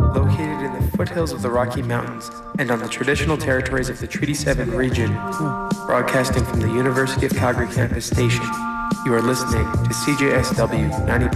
Located in the foothills of the Rocky Mountains and on the traditional territories of the Treaty 7 region, broadcasting from the University of Calgary campus station, you are listening to CJSW 90.